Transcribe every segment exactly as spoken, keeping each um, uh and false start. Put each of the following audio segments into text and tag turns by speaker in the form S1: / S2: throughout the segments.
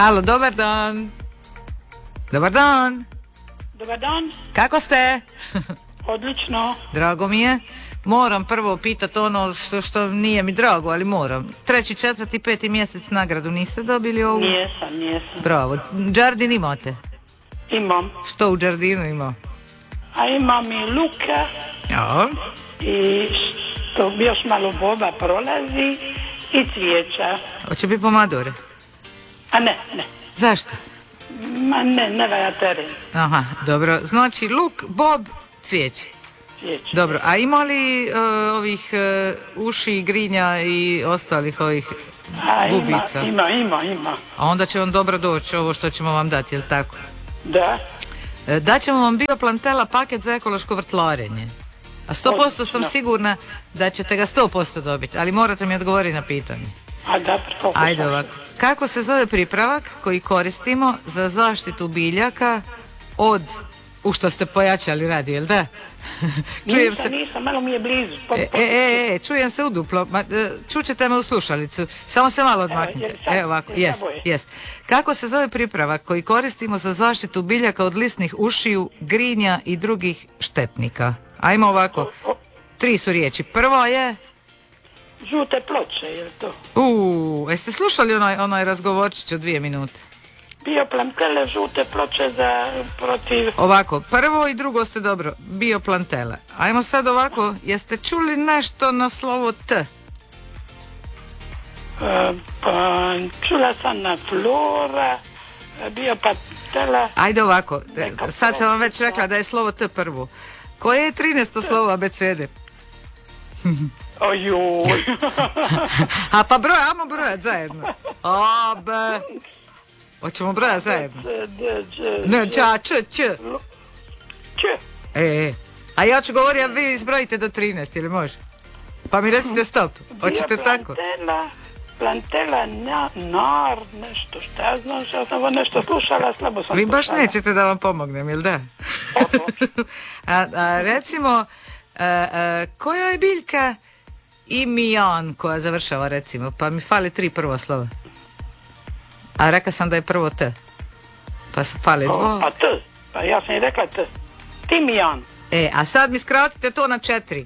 S1: Halo, dobar dan. Dobar dan.
S2: Dobar dan.
S1: Kako ste?
S2: Odlično.
S1: Drago mi je. Moram prvo pitati ono što, što nije mi drago, ali moram. Treći, četvrti, peti mjesec nagradu niste dobili ovu?
S2: Nijesam, nijesam.
S1: Bravo. Džardin imate?
S2: Imam.
S1: Što u Džardinu ima?
S2: A imam i luka.
S1: Ja.
S2: I što još malo boba prolazi i cvijeća.
S1: Hoće biti pomadore?
S2: A ne, ne.
S1: Zašto?
S2: Ma ne, ne vaja teren.
S1: Aha, dobro. Znači luk, bob, cvijeće.
S2: Cvijeće.
S1: Dobro, a ima li uh, ovih uh, uši, grinja i ostalih ovih
S2: A
S1: bubica?
S2: ima, ima, ima, ima.
S1: A onda će vam dobro doći ovo što ćemo vam dati, jel tako?
S2: Da.
S1: E, daćemo vam Bioplantela paket za ekološko vrtlarenje. A sto posto sam sigurna da ćete ga sto posto dobiti, ali morate mi odgovoriti na pitanje.
S2: A da, pokušam.
S1: Ajde ovako. Kako se zove pripravak koji koristimo za zaštitu biljaka od... U što ste pojačali radi, jel da? Čujem
S2: nisam,
S1: se...
S2: nisam, malo mi je blizu. Po,
S1: E,
S2: po,
S1: e, e, e, čujem se uduplo. Ma, e, čućete me u slušalicu. Samo se malo odmaknite.
S2: Evo, sad,
S1: Evo ovako,
S2: jer
S1: jes,
S2: saboje.
S1: jes. Kako se zove pripravak koji koristimo za zaštitu biljaka od lisnih ušiju, grinja i drugih štetnika? Ajmo ovako. Tri su riječi. Prva je...
S2: Žute ploče, je li to?
S1: Uuu, jeste slušali onaj, onaj razgovorčić od dvije minute?
S2: Bioplantele, žute ploče za protiv...
S1: Ovako, prvo i drugo ste dobro. Bioplantele. Ajmo sad ovako, jeste čuli nešto na slovo T?
S2: E, pa, čula sam na flora, bioplantela...
S1: Ajde ovako,
S2: Neka
S1: sad sam vam već
S2: proba.
S1: rekla da je slovo T prvo. Koje je trinaesto slovo abecede?
S2: Ojuj.
S1: A pa broj, ajmo brojat zajedno. A, B. Hoćemo brojat zajedno. Ne, ča, č, č.
S2: Č.
S1: E, e. A ja ću govoriti, a vi izbrojite do trinaest, ili može? Pa mi recite stop. Hoćete tako?
S2: Bioplantela, plantela, na, nar, nešto, šta ja znam, što sam ovo nešto slušala, slabo sam
S1: Vi baš
S2: slušala.
S1: nećete da vam pomognem, jel da? a, a recimo, a, a, koja je biljka imijan koja završava recimo, pa mi fali tri prvo slova. A rekao sam da je prvo T. Pa se fali
S2: O,
S1: dvo.
S2: pa T, pa ja sam i rekla T. Timijan.
S1: E, a sad mi skratite to na četiri.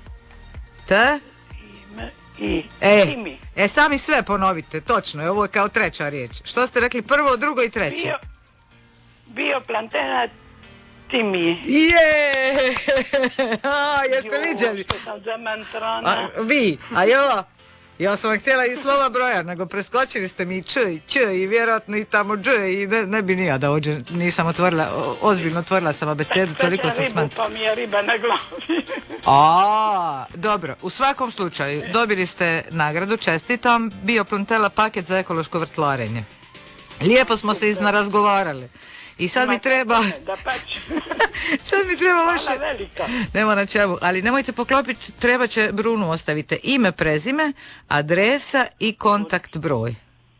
S1: T?
S2: Ime, i,
S1: E,
S2: timi.
S1: e sami sve ponovite, točno, je, ovo je kao treća riječ. Što ste rekli, prvo, drugo i treće?
S2: Bio, bioplantela, timi.
S1: Je! A, jeste
S2: Jo,
S1: vidjeli?
S2: što sam zamantrana.
S1: A, vi, a jo, ja sam vam htjela i slova broja, nego preskočili ste mi č i č i vjerojatno i tamo dž i ne, ne bi nija da ođe, nisam otvorila, o, ozbiljno otvorila sam abecedu, toliko sam
S2: ribu,
S1: sman.
S2: pa mi je riba na glavi.
S1: A, dobro, u svakom slučaju, dobili ste nagradu, čestitam, Bioplantela paket za ekološko vrtlarenje. Lijepo smo se iznarazgovarali. I sad mi treba...
S2: Da pač.
S1: Sad mi treba
S2: Hvala
S1: vaše...
S2: velika.
S1: Nema na čemu, ali nemojte poklopiti, treba će Brunu ostavite ime, prezime, adresa i kontakt broj.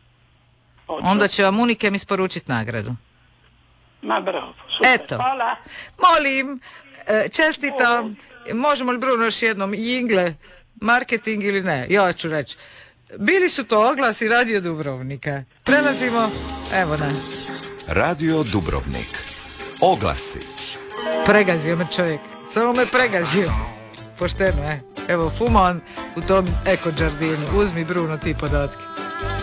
S1: Onda će vam Unikem isporučiti nagradu.
S2: Ma bravo, super.
S1: Eto.
S2: Hvala.
S1: Molim, e, čestitam, možemo li Bruno još jednom jingle, marketing ili ne, ja ću reći. Bili su to oglasi Radio Dubrovnika. Prelazimo, evo na.
S3: Radio Dubrovnik. Oglasi.
S1: Pregazio me čovjek, samo me pregazio. Pošteno, e. Evo, fuma on u tom eko džardinu. Uzmi Bruno ti podatke.